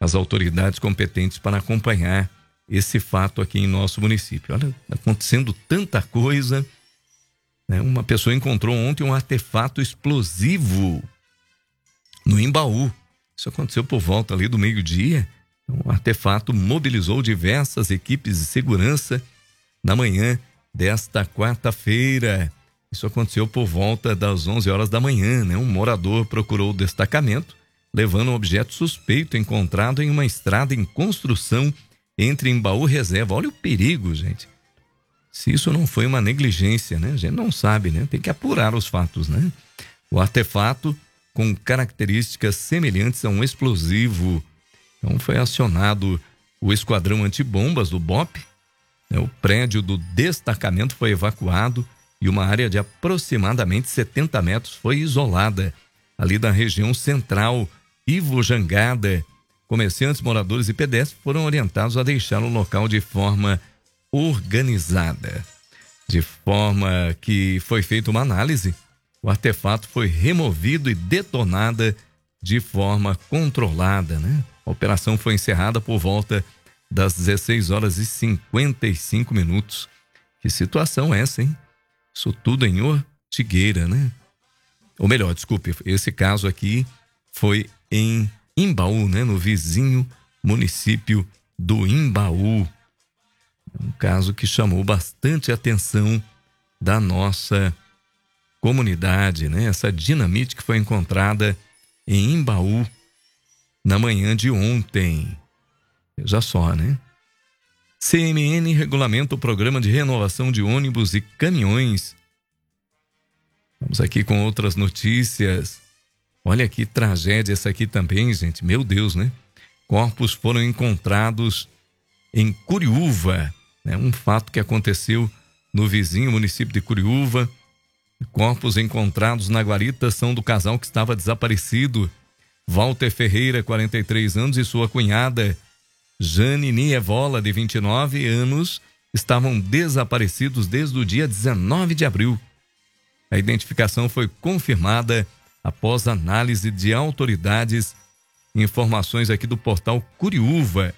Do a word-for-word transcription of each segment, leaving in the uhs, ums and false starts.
as autoridades competentes para acompanhar esse fato aqui em nosso município. Olha, acontecendo tanta coisa, né? Uma pessoa encontrou ontem um artefato explosivo no Imbaú. Isso aconteceu por volta ali do meio-dia. Um artefato mobilizou diversas equipes de segurança na manhã desta quarta-feira. Isso aconteceu por volta das onze horas da manhã, né? Um morador procurou o destacamento, levando um objeto suspeito encontrado em uma estrada em construção entre Imbaú e Reserva. Olha o perigo, gente. Se isso não foi uma negligência, né? A gente não sabe, né? Tem que apurar os fatos, né? O artefato, com características semelhantes a um explosivo. Então foi acionado o esquadrão antibombas do B O P, né? O prédio do destacamento foi evacuado e uma área de aproximadamente setenta metros foi isolada, ali da região central, Ivo Jangada. Comerciantes, moradores e pedestres foram orientados a deixar o local de forma organizada. De forma que foi feita uma análise, o artefato foi removido e detonada de forma controlada, né? A operação foi encerrada por volta das dezesseis horas e cinquenta e cinco minutos. Que situação é essa, hein? Isso tudo em Ortigueira, né? Ou melhor, desculpe, esse caso aqui foi em Imbaú, né? No vizinho município do Imbaú. Um caso que chamou bastante atenção da nossa comunidade, né? Essa dinamite que foi encontrada em Imbaú na manhã de ontem. Veja só, né? C M N regulamenta o programa de renovação de ônibus e caminhões. Vamos aqui com outras notícias. Olha que tragédia essa aqui também, gente. Meu Deus, né? Corpos foram encontrados em Curiúva, né? Um fato que aconteceu no vizinho município de Curiúva. Corpos encontrados na guarita são do casal que estava desaparecido. Walter Ferreira, quarenta e três anos, e sua cunhada Jane Nievola, de vinte e nove anos, estavam desaparecidos desde o dia dezenove de abril. A identificação foi confirmada após análise de autoridades. Informações aqui do portal Curiúva.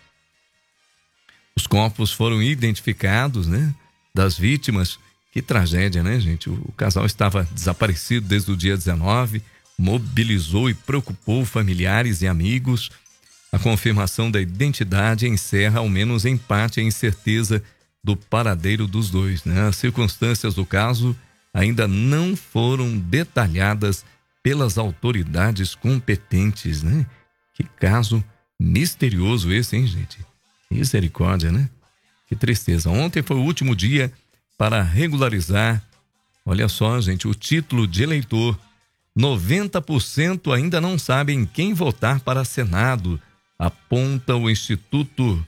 Os corpos foram identificados, né? Das vítimas. Que tragédia, né, gente? O casal estava desaparecido desde o dia dezenove, mobilizou e preocupou familiares e amigos. A confirmação da identidade encerra, ao menos em parte, a incerteza do paradeiro dos dois, né? As circunstâncias do caso ainda não foram detalhadas pelas autoridades competentes, né? Que caso misterioso esse, hein, gente? Misericórdia, né? Que tristeza. Ontem foi o último dia para regularizar, olha só, gente, o título de eleitor. noventa por cento ainda não sabem quem votar para Senado, aponta o Instituto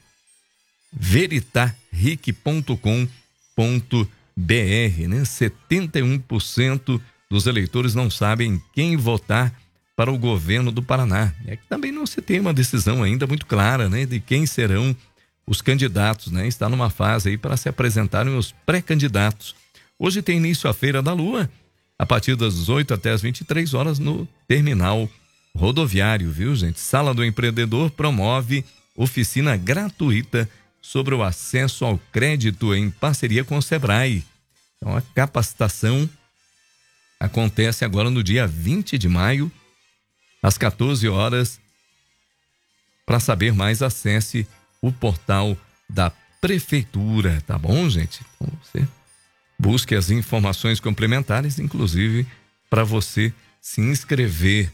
veritaric ponto com ponto br, né? setenta e um por cento dos eleitores não sabem quem votar para o governo do Paraná. É que também não se tem uma decisão ainda muito clara, né, de quem serão os candidatos, né? Está numa fase aí para se apresentarem os pré-candidatos. Hoje tem início a Feira da Lua, a partir das dezoito até as vinte e três horas no terminal rodoviário, viu, gente? Sala do Empreendedor promove oficina gratuita sobre o acesso ao crédito em parceria com o Sebrae. Então, a capacitação acontece agora no dia vinte de maio, às quatorze horas. Para saber mais, acesse o portal da Prefeitura, tá bom, gente? Então, você busque as informações complementares, inclusive para você se inscrever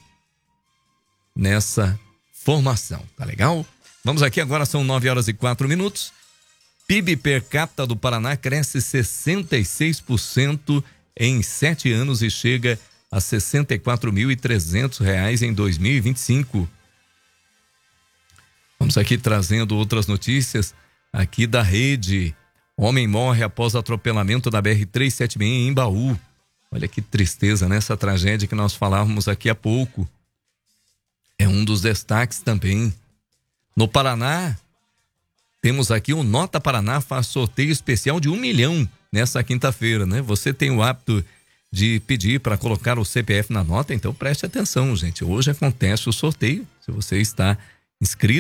nessa formação, tá legal? Vamos aqui agora, são nove horas e quatro minutos. P I B per capita do Paraná cresce sessenta e seis por cento em sete anos e chega a sessenta e quatro mil e trezentos reais em dois mil e vinte e cinco. Vamos aqui trazendo outras notícias aqui da rede. Homem morre após atropelamento da B R trezentos e setenta e seis em Imbaú. Olha que tristeza, né? Essa tragédia que nós falávamos aqui há pouco. É um dos destaques também. No Paraná, temos aqui o Nota Paraná, faz sorteio especial de um milhão nessa quinta-feira, né? Você tem o hábito de pedir para colocar o C P F na nota, então preste atenção, gente. Hoje acontece o sorteio. Se você está inscrito